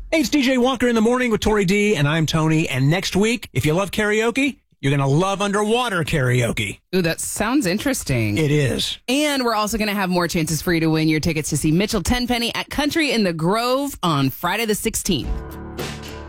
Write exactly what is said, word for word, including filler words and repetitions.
Hey, it's D J Walker in the morning with Tori D, and I'm Tony. And next week, if you love karaoke, you're going to love underwater karaoke. Ooh, that sounds interesting. It is. And we're also going to have more chances for you to win your tickets to see Mitchell Tenpenny at Country in the Grove on Friday the sixteenth.